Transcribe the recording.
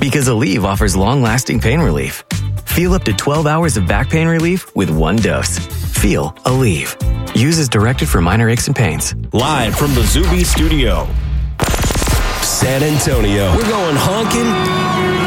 Because Aleve offers long-lasting pain relief. Feel up to 12 hours of back pain relief with one dose. Feel Aleve. Use as directed for minor aches and pains. Live from the Zuby Studio, San Antonio. We're going honking